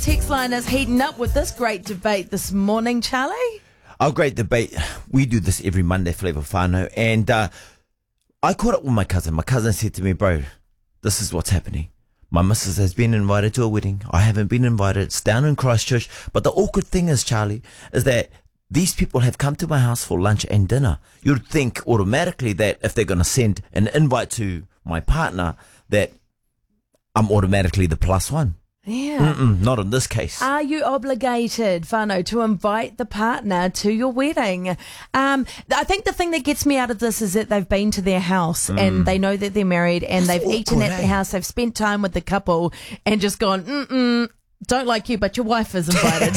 text line is heating up with this great debate this morning, Charlie. Our great debate. We do this every Monday, Flavor Whānau. And I caught up with my cousin. My cousin said to me, bro, this is what's happening. My missus has been invited to a wedding. I haven't been invited. It's down in Christchurch. But the awkward thing is, Charlie, is that these people have come to my house for lunch and dinner. You'd think automatically that if they're going to send an invite to my partner, that I'm automatically the plus one. Yeah. Not in this case. Are you obligated, Whānau, to invite the partner to your wedding? I think the thing that gets me out of this is that they've been to their house and they know that they're married and they've eaten at their house. They've spent time with the couple and just gone, don't like you, but your wife is invited.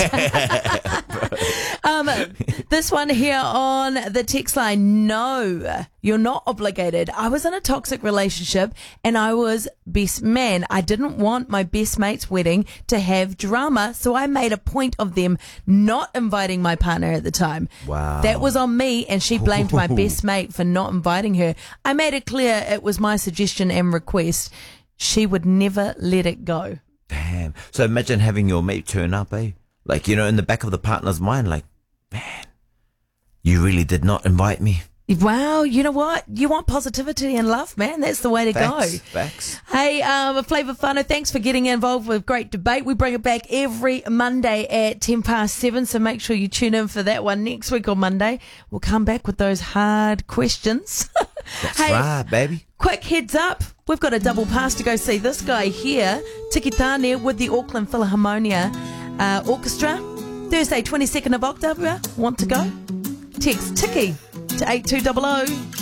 This one here on the text line, no, you're not obligated. I was in a toxic relationship and I was best man. I didn't want my best mate's wedding to have drama, so I made a point of them not inviting my partner at the time. Wow. That was on me, and she blamed my best mate for not inviting her. I made it clear it was my suggestion and request. She would never let it go. Damn. So imagine having your mate turn up, eh? Like, you know, in the back of the partner's mind, like, man, you really did not invite me. Wow, you know what? You want positivity and love, man. That's the way to go. Facts. Hey, Flavor Whānau, thanks for getting involved with Great Debate. We bring it back every Monday at 7:10, so make sure you tune in for that one next week on Monday. We'll come back with those hard questions. That's right, baby. Quick heads up. We've got a double pass to go see this guy here, Tiki Tāne, with the Auckland Philharmonia Orchestra. Thursday, 22nd of October. Want to go? Text Tiki to 8200.